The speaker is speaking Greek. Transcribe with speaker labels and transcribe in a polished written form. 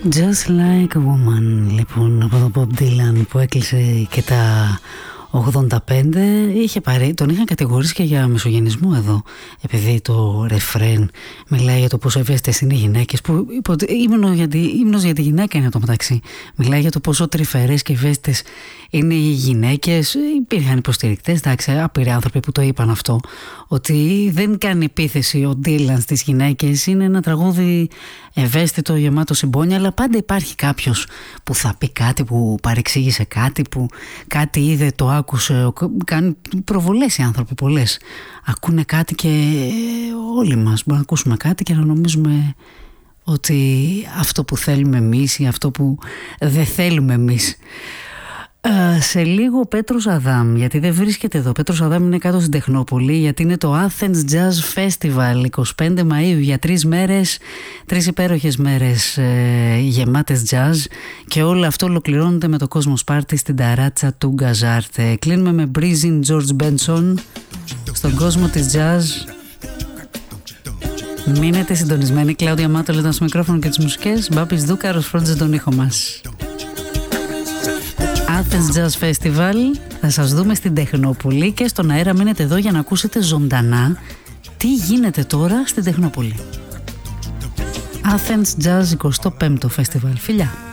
Speaker 1: Just like a woman, λοιπόν, από τον Bob Dylan, που έκλεισε και τα 85. Τον είχαν κατηγορήσει και για μισογενισμό εδώ, επειδή το ρεφρέν μιλάει για το πόσο ευαίσθητες είναι οι γυναίκες, που ύμνος για τη γυναίκα είναι το μεταξύ. Μιλάει για το πόσο τρυφερές και ευαίσθητες είναι οι γυναίκες. Υπήρχαν υποστηρικτές, εντάξει, άπειροι άνθρωποι που το είπαν αυτό, ότι δεν κάνει επίθεση ο Dylan στις γυναίκες, είναι ένα τραγούδι ευαίσθητο, γεμάτο συμπόνια, αλλά πάντα υπάρχει κάποιος που θα πει κάτι, που παρεξήγησε κάτι, που κάτι είδε, το άκουσε. Κάνουν προβολές οι άνθρωποι πολλές. Ακούνε κάτι και όλοι μας μπορούμε να ακούσουμε κάτι και να νομίζουμε ότι αυτό που θέλουμε εμείς ή αυτό που δεν θέλουμε εμείς. Σε λίγο ο Πέτρος Αδάμ, γιατί δεν βρίσκεται εδώ. Ο Πέτρος Αδάμ είναι κάτω στην Τεχνόπολη, γιατί είναι το Athens Jazz Festival 25 Μαΐου για 3 μέρες, 3 υπέροχες μέρες γεμάτες jazz, και όλο αυτό ολοκληρώνεται με το Cosmos Party στην ταράτσα του Γκαζάρτε. Κλείνουμε με Breezing George Benson στον κόσμο της jazz. Μείνετε συντονισμένοι. Κλάουδια Μάτολ ήταν στο μικρόφωνο και τις μουσικές. Μπάπης Δούκαρος φρόντιζε τον ήχο μας. Athens Jazz Festival, θα σας δούμε στην Τεχνόπολη και στον αέρα. Μείνετε εδώ για να ακούσετε ζωντανά τι γίνεται τώρα στην Τεχνόπολη. Athens Jazz 25ο Festival. Φιλιά!